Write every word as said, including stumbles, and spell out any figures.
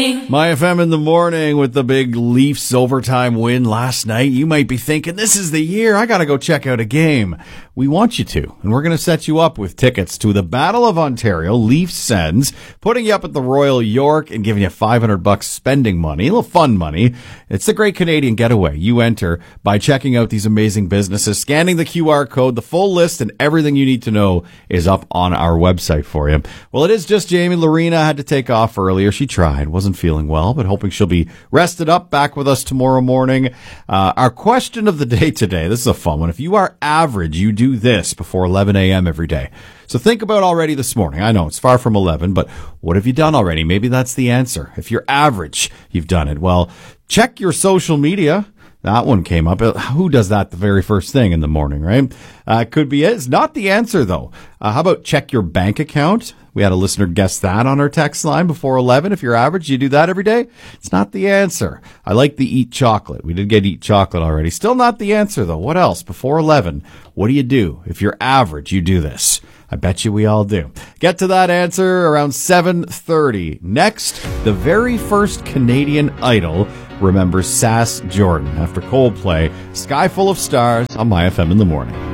morning. My F M in the morning with the big Leafs overtime win last night. You might be thinking, this is the year. I got to go check out a game. We want you to, and we're going to set you up with tickets to the Battle of Ontario. Leafs Sens, putting you up at the Royal York and giving you five hundred bucks spending money, a little fun money. It's the Great Canadian Getaway. You enter by checking out these amazing businesses, scanning the Q R code. The full list and everything you need to know is up on our website for you. Well, it is just Jamie. Lorena had to take off earlier. She tried, wasn't feeling well, but hoping she'll be rested up, back with us tomorrow morning. Uh, our question of the day today, this is a fun one. If you are average, you do this before eleven a.m. every day. So think about already this morning. I know it's far from eleven, but what have you done already? Maybe that's the answer. If you're average, you've done it. Well, check your social media. That one came up. Who does that the very first thing in the morning, right? Uh, could be it. It's not the answer, though. Uh, how about check your bank account? We had a listener guess that on our text line before eleven. If you're average, you do that every day. It's not the answer. I like the eat chocolate. We did get eat chocolate already. Still not the answer, though. What else? Before eleven, what do you do? If you're average, you do this. I bet you we all do. Get to that answer around seven thirty. Next, the very first Canadian Idol remembers Sass Jordan after Coldplay. Sky Full of Stars on My F M in the morning.